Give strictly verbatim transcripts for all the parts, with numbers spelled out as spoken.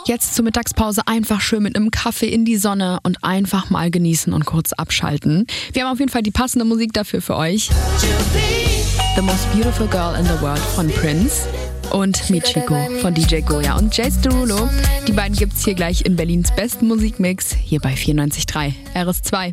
Jetzt zur Mittagspause einfach schön mit einem Kaffee in die Sonne und einfach mal genießen und kurz abschalten. Wir haben auf jeden Fall die passende Musik dafür für euch. The Most Beautiful Girl in the World von Prince und Michiko von D J Goya und Jace Derulo. Die beiden gibt's hier gleich in Berlins besten Musikmix, hier bei vierundneunzig Komma drei R S zwei.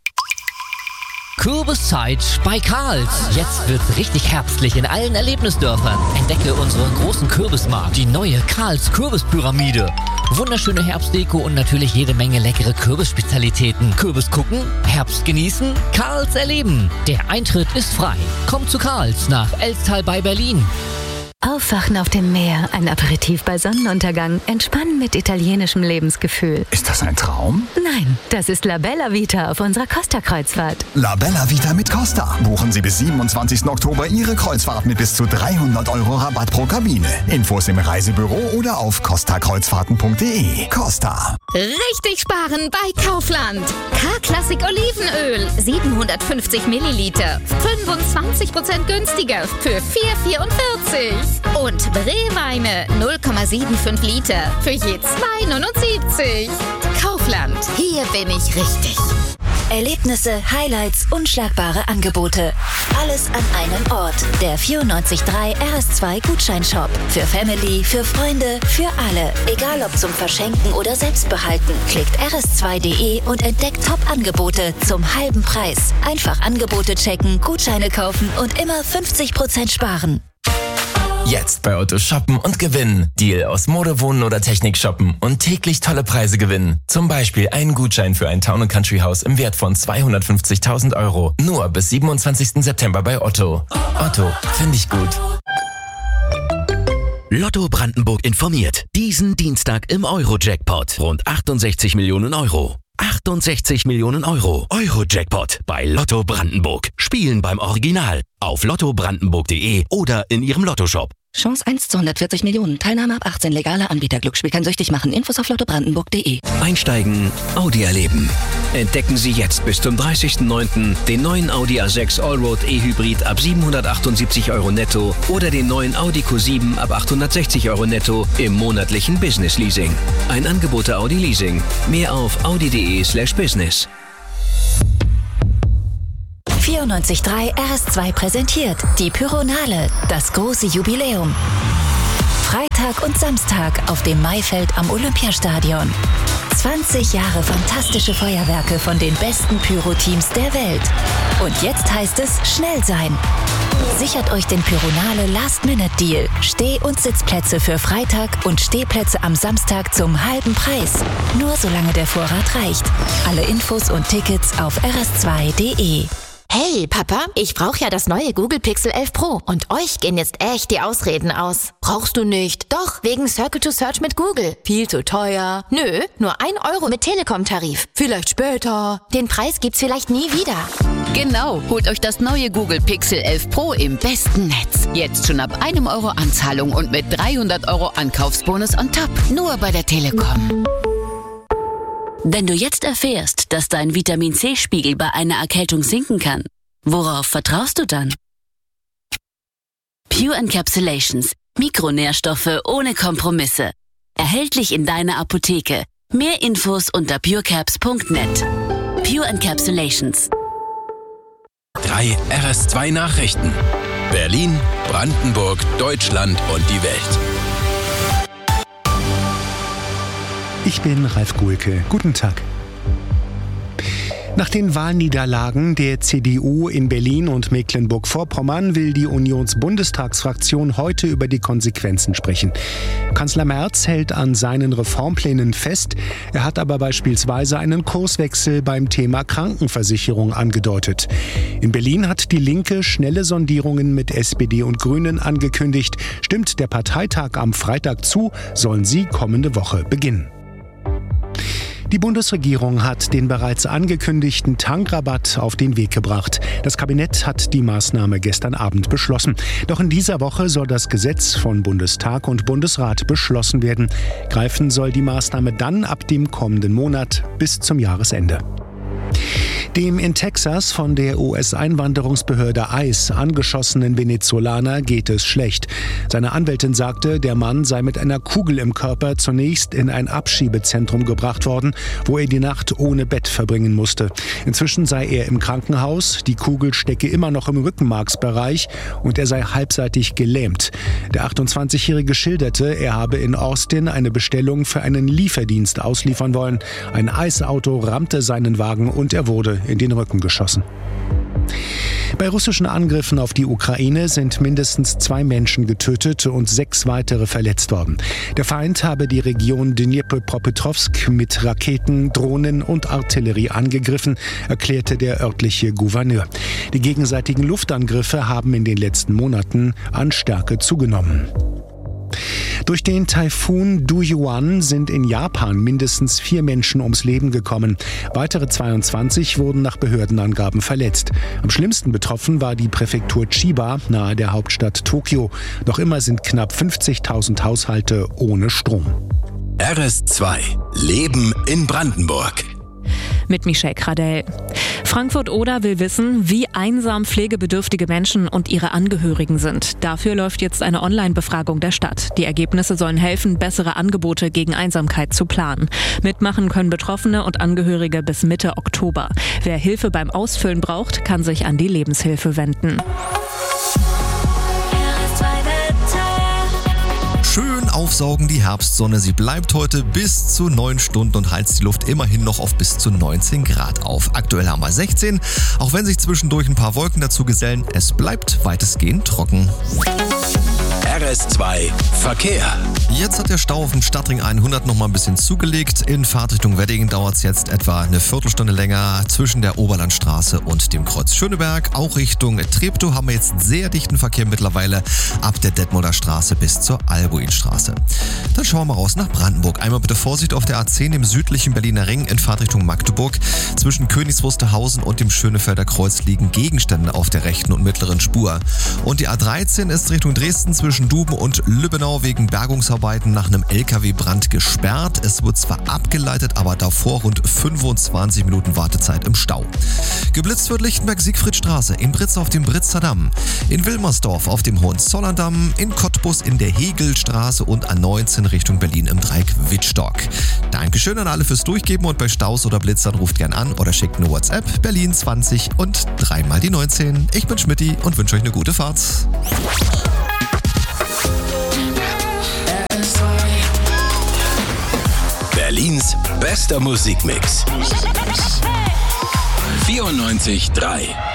Kürbiszeit bei Karls. Jetzt wird's richtig herbstlich in allen Erlebnisdörfern. Entdecke unseren großen Kürbismarkt, die neue Karls Kürbispyramide. Wunderschöne Herbstdeko und natürlich jede Menge leckere Kürbisspezialitäten. Kürbis gucken, Herbst genießen, Karls erleben. Der Eintritt ist frei. Kommt zu Karls nach Elstal bei Berlin. Aufwachen auf dem Meer, ein Aperitif bei Sonnenuntergang, entspannen mit italienischem Lebensgefühl. Ist das ein Traum? Nein, das ist La Bella Vita auf unserer Costa-Kreuzfahrt. La Bella Vita mit Costa. Buchen Sie bis siebenundzwanzigsten Oktober Ihre Kreuzfahrt mit bis zu dreihundert Euro Rabatt pro Kabine. Infos im Reisebüro oder auf costa kreuzfahrten punkt de. Costa. Richtig sparen bei Kaufland. K-Klassik Olivenöl, siebenhundertfünfzig Milliliter, fünfundzwanzig Prozent günstiger für vier Euro vierundvierzig. Und Brewweine null Komma fünfundsiebzig Liter für je zwei Euro neunundsiebzig. Kaufland, hier bin ich richtig. Erlebnisse, Highlights, unschlagbare Angebote. Alles an einem Ort. Der vierundneunzig Komma drei R S zwei Gutscheinshop. Für Family, für Freunde, für alle. Egal ob zum Verschenken oder Selbstbehalten. Klickt r s zwei punkt de und entdeckt Top-Angebote zum halben Preis. Einfach Angebote checken, Gutscheine kaufen und immer fünfzig Prozent sparen. Jetzt bei Otto shoppen und gewinnen. Deal aus Mode, Wohnen oder Technik shoppen und täglich tolle Preise gewinnen. Zum Beispiel einen Gutschein für ein Town and Country Haus im Wert von zweihundertfünfzigtausend Euro. Nur bis siebenundzwanzigsten September bei Otto. Otto, finde ich gut. Lotto Brandenburg informiert. Diesen Dienstag im Euro-Jackpot. Rund achtundsechzig Millionen Euro. achtundsechzig Millionen Euro. Euro-Jackpot bei Lotto Brandenburg. Spielen beim Original. Auf lotto brandenburg punkt de oder in Ihrem Lottoshop. Chance eins zu hundertvierzig Millionen. Teilnahme ab achtzehn. Legaler Anbieter. Glücksspiel kann süchtig machen. Infos auf lotto brandenburg punkt de. Einsteigen, Audi erleben. Entdecken Sie jetzt bis zum dreißigsten neunten den neuen Audi A sechs Allroad E-Hybrid ab siebenhundertachtundsiebzig Euro netto oder den neuen Audi Q sieben ab achthundertsechzig Euro netto im monatlichen Business Leasing. Ein Angebot der Audi Leasing. Mehr auf audi punkt de slash business. vierundneunzig Komma drei R S zwei präsentiert die Pyronale, das große Jubiläum. Freitag und Samstag auf dem Maifeld am Olympiastadion. zwanzig Jahre fantastische Feuerwerke von den besten Pyro-Teams der Welt. Und jetzt heißt es schnell sein. Sichert euch den Pyronale Last-Minute-Deal. Steh- und Sitzplätze für Freitag und Stehplätze am Samstag zum halben Preis. Nur solange der Vorrat reicht. Alle Infos und Tickets auf r s zwei punkt de. Hey, Papa, ich brauche ja das neue Google Pixel elf Pro. Und euch gehen jetzt echt die Ausreden aus. Brauchst du nicht? Doch, wegen Circle to Search mit Google. Viel zu teuer. Nö, nur ein Euro mit Telekom-Tarif. Vielleicht später. Den Preis gibt's vielleicht nie wieder. Genau, holt euch das neue Google Pixel elf Pro im besten Netz. Jetzt schon ab einem Euro Anzahlung und mit dreihundert Euro Ankaufsbonus on top. Nur bei der Telekom. Wenn du jetzt erfährst, dass dein Vitamin-C-Spiegel bei einer Erkältung sinken kann, worauf vertraust du dann? Pure Encapsulations. Mikronährstoffe ohne Kompromisse. Erhältlich in deiner Apotheke. Mehr Infos unter purecaps punkt net. Pure Encapsulations. Drei R S zwei Nachrichten. Berlin, Brandenburg, Deutschland und die Welt. Ich bin Ralf Guhlke. Guten Tag. Nach den Wahlniederlagen der C D U in Berlin und Mecklenburg-Vorpommern will die Unionsbundestagsfraktion heute über die Konsequenzen sprechen. Kanzler Merz hält an seinen Reformplänen fest. Er hat aber beispielsweise einen Kurswechsel beim Thema Krankenversicherung angedeutet. In Berlin hat die Linke schnelle Sondierungen mit S P D und Grünen angekündigt. Stimmt der Parteitag am Freitag zu, sollen sie kommende Woche beginnen. Die Bundesregierung hat den bereits angekündigten Tankrabatt auf den Weg gebracht. Das Kabinett hat die Maßnahme gestern Abend beschlossen. Doch in dieser Woche soll das Gesetz von Bundestag und Bundesrat beschlossen werden. Greifen soll die Maßnahme dann ab dem kommenden Monat bis zum Jahresende. Dem in Texas von der U S-Einwanderungsbehörde ICE angeschossenen Venezolaner geht es schlecht. Seine Anwältin sagte, der Mann sei mit einer Kugel im Körper zunächst in ein Abschiebezentrum gebracht worden, wo er die Nacht ohne Bett verbringen musste. Inzwischen sei er im Krankenhaus, die Kugel stecke immer noch im Rückenmarksbereich und er sei halbseitig gelähmt. Der achtundzwanzigjährige schilderte, er habe in Austin eine Bestellung für einen Lieferdienst ausliefern wollen. Ein ICE-Auto rammte seinen Wagen und er wurde in den Rücken geschossen. Bei russischen Angriffen auf die Ukraine sind mindestens zwei Menschen getötet und sechs weitere verletzt worden. Der Feind habe die Region Dnipropetrovsk mit Raketen, Drohnen und Artillerie angegriffen, erklärte der örtliche Gouverneur. Die gegenseitigen Luftangriffe haben in den letzten Monaten an Stärke zugenommen. Durch den Taifun Duyuan sind in Japan mindestens vier Menschen ums Leben gekommen. Weitere zweiundzwanzig wurden nach Behördenangaben verletzt. Am schlimmsten betroffen war die Präfektur Chiba nahe der Hauptstadt Tokio. Noch immer sind knapp fünfzigtausend Haushalte ohne Strom. R S zwei Leben in Brandenburg. Mit Michelle Kradell. Frankfurt-Oder will wissen, wie einsam pflegebedürftige Menschen und ihre Angehörigen sind. Dafür läuft jetzt eine Online-Befragung der Stadt. Die Ergebnisse sollen helfen, bessere Angebote gegen Einsamkeit zu planen. Mitmachen können Betroffene und Angehörige bis Mitte Oktober. Wer Hilfe beim Ausfüllen braucht, kann sich an die Lebenshilfe wenden. Schön aufsaugen die Herbstsonne. Sie bleibt heute bis zu neun Stunden und heizt die Luft immerhin noch auf bis zu neunzehn Grad auf. Aktuell haben wir sechzehn, auch wenn sich zwischendurch ein paar Wolken dazu gesellen. Es bleibt weitestgehend trocken. R S zwei Verkehr. Jetzt hat der Stau auf dem Stadtring hundert noch mal ein bisschen zugelegt. In Fahrtrichtung Wedding dauert es jetzt etwa eine Viertelstunde länger zwischen der Oberlandstraße und dem Kreuz Schöneberg. Auch Richtung Treptow haben wir jetzt sehr dichten Verkehr mittlerweile ab der Detmolder Straße bis zur Albuinstraße. Dann schauen wir mal raus nach Brandenburg. Einmal bitte Vorsicht auf der A zehn im südlichen Berliner Ring in Fahrtrichtung Magdeburg. Zwischen Königs Wusterhausen und dem Schönefelder Kreuz liegen Gegenstände auf der rechten und mittleren Spur. Und die A dreizehn ist Richtung Dresden zwischen Duben und Lübbenau wegen Bergungsarbeiten nach einem L K W-Brand gesperrt. Es wird zwar abgeleitet, aber davor rund fünfundzwanzig Minuten Wartezeit im Stau. Geblitzt wird Lichtenberg-Siegfriedstraße, in Britz auf dem Britzer Damm, in Wilmersdorf auf dem Hohenzollern-Damm, in Cottbus in der Hegelstraße und A neunzehn Richtung Berlin im Dreieck Wittstock. Dankeschön an alle fürs Durchgeben und bei Staus oder Blitzern ruft gern an oder schickt eine WhatsApp Berlin zwanzig und dreimal die neunzehn. Ich bin Schmidti und wünsche euch eine gute Fahrt. Berlins bester Musikmix. vierundneunzig Komma drei